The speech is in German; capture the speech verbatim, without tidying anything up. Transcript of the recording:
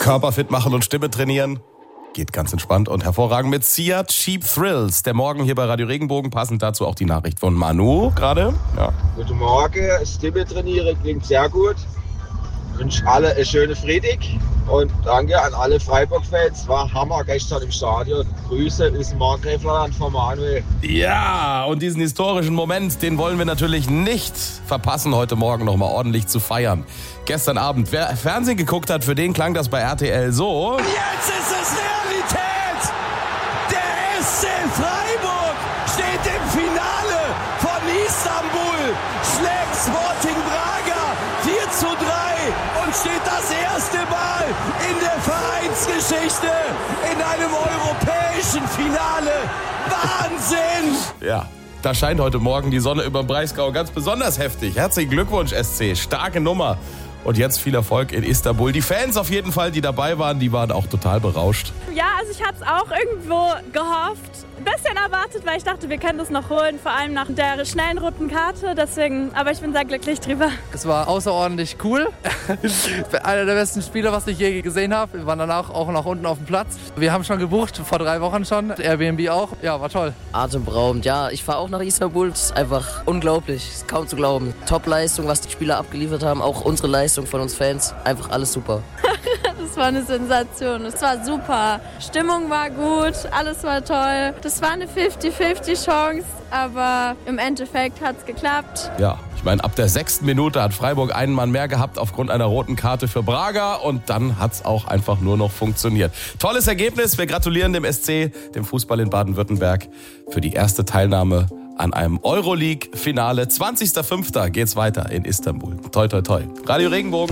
Körper fit machen und Stimme trainieren. Geht ganz entspannt und hervorragend mit Sia Cheap Thrills. Der Morgen hier bei Radio Regenbogen. Passend dazu auch die Nachricht von Manu gerade. Ja. Guten Morgen, Stimme trainieren klingt sehr gut. Ich wünsche alle eine schöne Freitag und danke an alle Freiburg-Fans. War Hammer gestern im Stadion. Grüße aus dem Markgräflerland von Manuel. Ja, und diesen historischen Moment, den wollen wir natürlich nicht verpassen, heute Morgen nochmal ordentlich zu feiern. Gestern Abend, wer Fernsehen geguckt hat, für den klang das bei R T L so. Jetzt ist es Realität! Der S C Freiburg steht im Finale von Istanbul, schlägt Sporting Braga vier zu drei und steht das erste Mal in der Vereinsgeschichte in einem europäischen Finale. Wahnsinn! Ja, da scheint heute Morgen die Sonne über dem Breisgau ganz besonders heftig. Herzlichen Glückwunsch, S C, starke Nummer. Und jetzt viel Erfolg in Istanbul. Die Fans auf jeden Fall, die dabei waren, die waren auch total berauscht. Ja, also ich hatte es auch irgendwo gehofft. Ein bisschen erwartet, weil ich dachte, wir können das noch holen. Vor allem nach der schnellen roten Karte. Deswegen, aber ich bin sehr glücklich drüber. Es war außerordentlich cool. Einer der besten Spieler, was ich je gesehen habe. Wir waren danach auch noch unten auf dem Platz. Wir haben schon gebucht, vor drei Wochen schon. Airbnb auch. Ja, war toll. Atemberaubend, ja. Ich fahre auch nach Istanbul. Das ist einfach unglaublich. Ist kaum zu glauben. Top-Leistung, was die Spieler abgeliefert haben. Auch unsere Leistung von uns Fans. Einfach alles super. Das war eine Sensation. Es war super. Stimmung war gut. Alles war toll. Das war eine fünfzig fünfzig Chance. Aber im Endeffekt hat es geklappt. Ja, ich meine, ab der sechsten Minute hat Freiburg einen Mann mehr gehabt aufgrund einer roten Karte für Braga. Und dann hat es auch einfach nur noch funktioniert. Tolles Ergebnis. Wir gratulieren dem S C, dem Fußball in Baden-Württemberg, für die erste Teilnahme an einem Euroleague-Finale. zwanzigster fünfter geht's weiter in Istanbul. Toi, toi, toi. Radio Regenbogen.